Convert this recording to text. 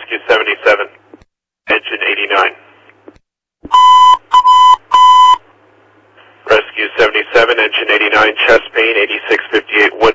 Rescue 77, engine 89. Rescue 77, engine 89, chest pain 8658 Wood.